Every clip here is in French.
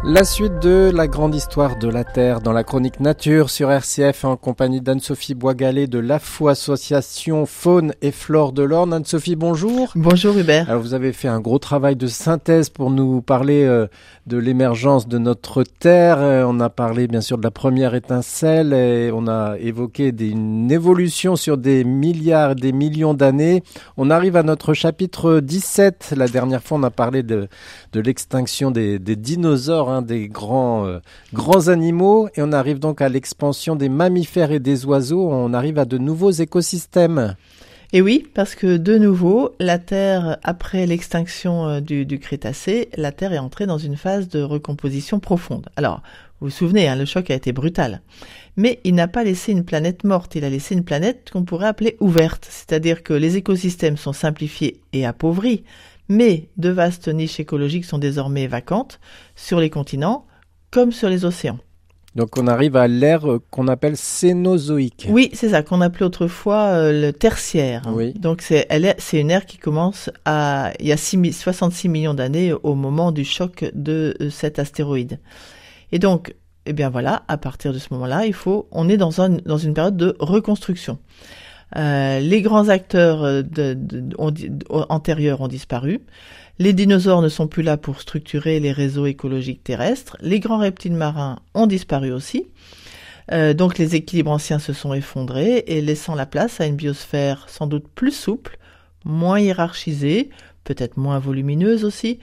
La suite de la grande histoire de la Terre dans la chronique Nature sur RCF en compagnie d'Anne-Sophie Boisgalet de l'AFO Association Faune et Flore de l'Orne. Anne-Sophie, bonjour. Bonjour Hubert. Alors vous avez fait un gros travail de synthèse pour nous parler de l'émergence de notre Terre. On a parlé bien sûr de la première étincelle et on a évoqué une évolution sur des milliards et des millions d'années. On arrive à notre chapitre 17. La dernière fois on a parlé de l'extinction des dinosaures, des grands animaux, et on arrive donc à l'expansion des mammifères et des oiseaux. On arrive à de nouveaux écosystèmes. Et oui, parce que de nouveau, la Terre, après l'extinction du Crétacé, la Terre est entrée dans une phase de recomposition profonde. Alors, vous vous souvenez, le choc a été brutal. Mais il n'a pas laissé une planète morte, il a laissé une planète qu'on pourrait appeler ouverte. C'est-à-dire que les écosystèmes sont simplifiés et appauvris, mais de vastes niches écologiques sont désormais vacantes sur les continents comme sur les océans. Donc on arrive à l'ère qu'on appelle cénozoïque. Oui, c'est ça, qu'on appelait autrefois le tertiaire. Oui. Donc c'est une ère qui commence il y a 66 millions d'années au moment du choc de cet astéroïde. Et donc, eh bien voilà, à partir de ce moment-là, on est dans une période de reconstruction. Les grands acteurs antérieurs ont disparu. Les dinosaures ne sont plus là pour structurer les réseaux écologiques terrestres. Les grands reptiles marins ont disparu aussi. Donc les équilibres anciens se sont effondrés et laissant la place à une biosphère sans doute plus souple, moins hiérarchisée, peut-être moins volumineuse aussi,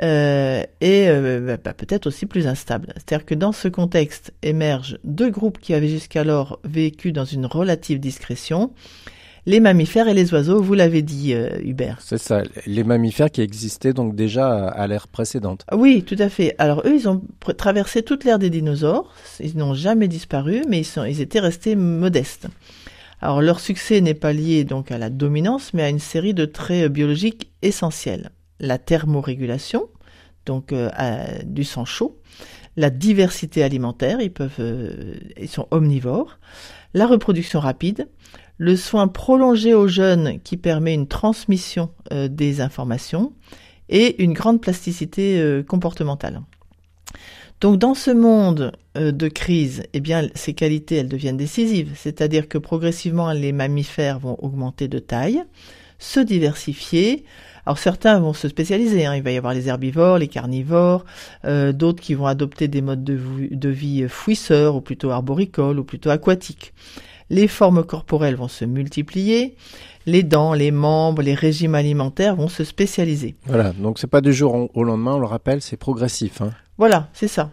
peut-être aussi plus instable. C'est-à-dire que dans ce contexte émergent deux groupes qui avaient jusqu'alors vécu dans une relative discrétion, les mammifères et les oiseaux, vous l'avez dit Hubert. C'est ça, les mammifères qui existaient donc déjà à l'ère précédente. Oui, tout à fait. Alors eux, ils ont traversé toute l'ère des dinosaures, ils n'ont jamais disparu, mais ils étaient restés modestes. Alors leur succès n'est pas lié donc à la dominance, mais à une série de traits biologiques essentiels. La thermorégulation, donc du sang chaud, la diversité alimentaire, ils sont omnivores, la reproduction rapide, le soin prolongé aux jeunes qui permet une transmission des informations et une grande plasticité comportementale. Donc dans ce monde de crise, eh bien ces qualités elles deviennent décisives, c'est-à-dire que progressivement les mammifères vont augmenter de taille, se diversifier. Alors certains vont se spécialiser, il va y avoir les herbivores, les carnivores, d'autres qui vont adopter des modes de vie fouisseurs ou plutôt arboricoles ou plutôt aquatiques. Les formes corporelles vont se multiplier, les dents, les membres, les régimes alimentaires vont se spécialiser. Voilà, donc c'est pas du jour au lendemain, on le rappelle, c'est progressif. Voilà, c'est ça.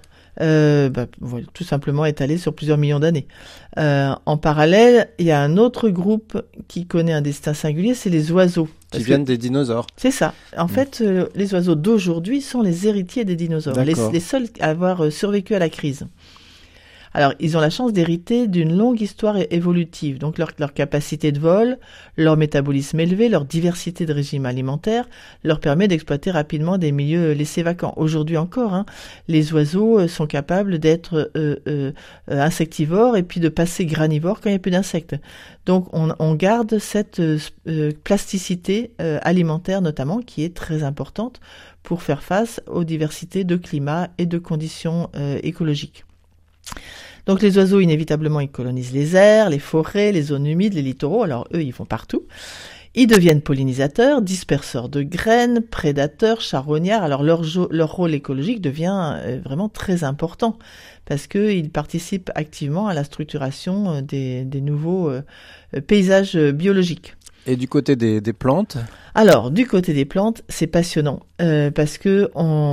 Tout simplement étalé sur plusieurs millions d'années. En parallèle, il y a un autre groupe qui connaît un destin singulier, c'est les oiseaux. Qui viennent des dinosaures. C'est ça. En fait, les oiseaux d'aujourd'hui sont les héritiers des dinosaures, les seuls à avoir survécu à la crise. Alors, ils ont la chance d'hériter d'une longue histoire évolutive. Donc, leur capacité de vol, leur métabolisme élevé, leur diversité de régimes alimentaires leur permet d'exploiter rapidement des milieux laissés vacants. Aujourd'hui encore, les oiseaux sont capables d'être insectivores et puis de passer granivores quand il n'y a plus d'insectes. Donc, on garde cette plasticité alimentaire notamment qui est très importante pour faire face aux diversités de climat et de conditions écologiques. Donc les oiseaux, inévitablement, ils colonisent les airs, les forêts, les zones humides, les littoraux. Alors eux, ils vont partout. Ils deviennent pollinisateurs, disperseurs de graines, prédateurs, charognards. Alors leur rôle écologique devient vraiment très important parce qu'ils participent activement à la structuration des nouveaux paysages biologiques. Et du côté des plantes ? Alors, du côté des plantes, c'est passionnant parce que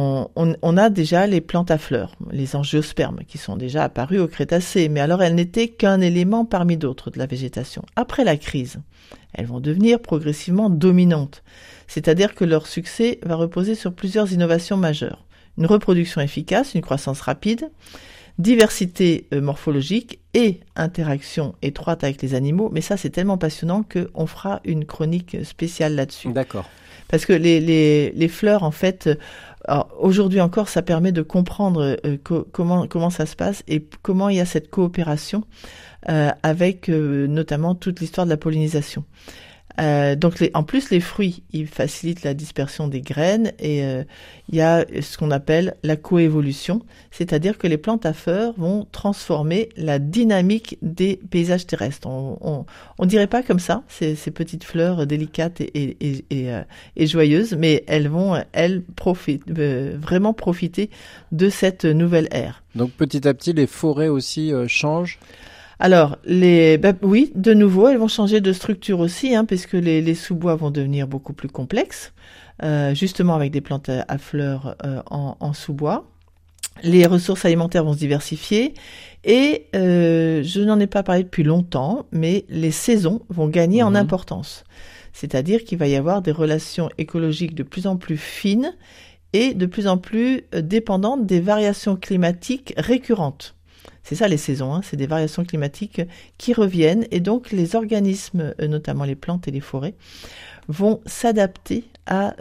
on a déjà les plantes à fleurs, les angiospermes, qui sont déjà apparus au Crétacé. Mais alors, elles n'étaient qu'un élément parmi d'autres de la végétation. Après la crise, elles vont devenir progressivement dominantes. C'est-à-dire que leur succès va reposer sur plusieurs innovations majeures. Une reproduction efficace, une croissance rapide, diversité morphologique et interaction étroite avec les animaux. Mais ça, c'est tellement passionnant qu'on fera une chronique spéciale là-dessus. D'accord. Parce que les fleurs, en fait, aujourd'hui encore, ça permet de comprendre comment ça se passe et comment il y a cette coopération avec notamment toute l'histoire de la pollinisation. Donc en plus les fruits, ils facilitent la dispersion des graines et il y a ce qu'on appelle la coévolution, c'est-à-dire que les plantes à fleurs vont transformer la dynamique des paysages terrestres. On dirait pas comme ça, ces petites fleurs délicates et joyeuses, mais elles vont vraiment profiter de cette nouvelle ère. Donc petit à petit, les forêts aussi changent. Alors, oui, de nouveau, elles vont changer de structure aussi, puisque les sous-bois vont devenir beaucoup plus complexes, justement avec des plantes à fleurs en sous-bois. Les ressources alimentaires vont se diversifier et je n'en ai pas parlé depuis longtemps, mais les saisons vont gagner en importance. C'est-à-dire qu'il va y avoir des relations écologiques de plus en plus fines et de plus en plus dépendantes des variations climatiques récurrentes. C'est ça les saisons, c'est des variations climatiques qui reviennent et donc les organismes, notamment les plantes et les forêts, vont s'adapter à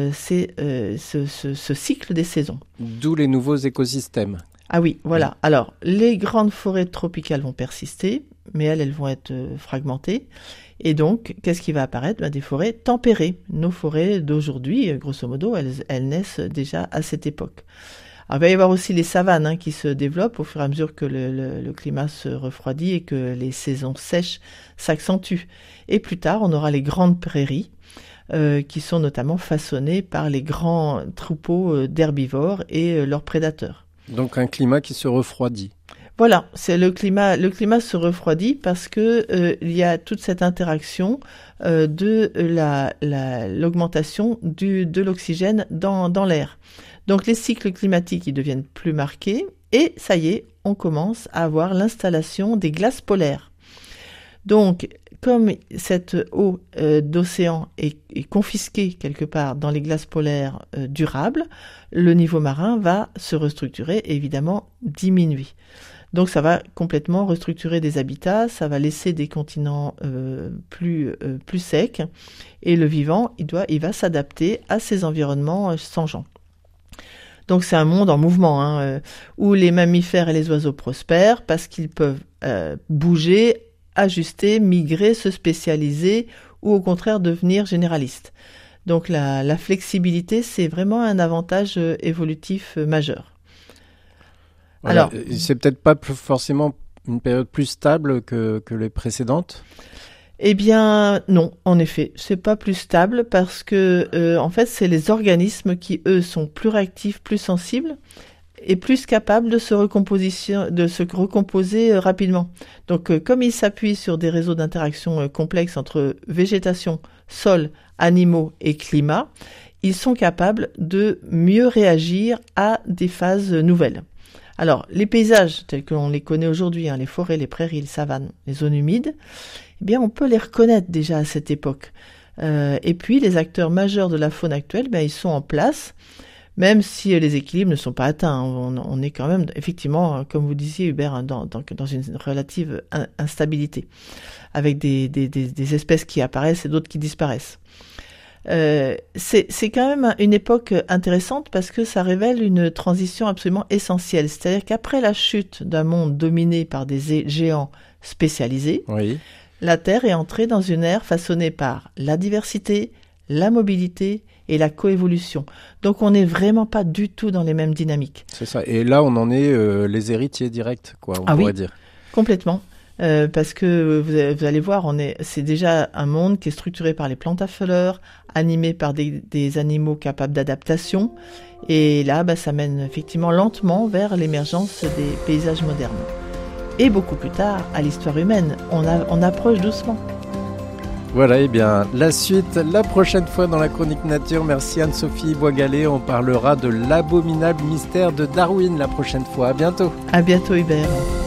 ce cycle des saisons. D'où les nouveaux écosystèmes. Ah oui, voilà. Alors, les grandes forêts tropicales vont persister, mais elles vont être fragmentées. Et donc, qu'est-ce qui va apparaître ? Des forêts tempérées. Nos forêts d'aujourd'hui, grosso modo, elles naissent déjà à cette époque. Alors, il va y avoir aussi les savanes qui se développent au fur et à mesure que le climat se refroidit et que les saisons sèches s'accentuent. Et plus tard, on aura les grandes prairies qui sont notamment façonnées par les grands troupeaux d'herbivores et leurs prédateurs. Donc un climat qui se refroidit. Voilà, c'est le climat se refroidit parce que il y a toute cette interaction de l'augmentation de l'oxygène dans l'air. Donc les cycles climatiques ils deviennent plus marqués et ça y est, on commence à avoir l'installation des glaces polaires. Donc comme cette eau d'océan est confisquée quelque part dans les glaces polaires durables, le niveau marin va se restructurer et évidemment diminuer. Donc ça va complètement restructurer des habitats, ça va laisser des continents plus secs et le vivant, il va s'adapter à ces environnements changeants. Donc c'est un monde en mouvement où les mammifères et les oiseaux prospèrent parce qu'ils peuvent bouger, ajuster, migrer, se spécialiser ou au contraire devenir généralistes. Donc la flexibilité, c'est vraiment un avantage évolutif majeur. Voilà. Alors, c'est peut-être pas forcément une période plus stable que les précédentes ? Eh bien, non, en effet, c'est pas plus stable parce que, en fait, c'est les organismes qui, eux, sont plus réactifs, plus sensibles et plus capables de se recomposer rapidement. Donc, comme ils s'appuient sur des réseaux d'interaction complexes entre végétation, sol, animaux et climat, ils sont capables de mieux réagir à des phases nouvelles. Alors, les paysages tels que l'on les connaît aujourd'hui, les forêts, les prairies, les savanes, les zones humides, eh bien, on peut les reconnaître déjà à cette époque. Et puis, les acteurs majeurs de la faune actuelle, ils sont en place, même si les équilibres ne sont pas atteints. On est quand même, effectivement, comme vous disiez, Hubert, dans une relative instabilité, avec des espèces qui apparaissent et d'autres qui disparaissent. C'est quand même une époque intéressante parce que ça révèle une transition absolument essentielle. C'est-à-dire qu'après la chute d'un monde dominé par des géants spécialisés, oui, la Terre est entrée dans une ère façonnée par la diversité, la mobilité et la coévolution. Donc on n'est vraiment pas du tout dans les mêmes dynamiques. C'est ça. Et là, on en est les héritiers directs, on pourrait dire. Complètement. Parce que vous allez voir, c'est déjà un monde qui est structuré par les plantes à fleurs, animé par des animaux capables d'adaptation. Et là, ça mène effectivement lentement vers l'émergence des paysages modernes. Et beaucoup plus tard, à l'histoire humaine, on approche doucement. Voilà, et bien la suite, la prochaine fois dans la Chronique Nature. Merci Anne-Sophie Boisgalet. On parlera de l'abominable mystère de Darwin la prochaine fois. À bientôt. À bientôt Hubert.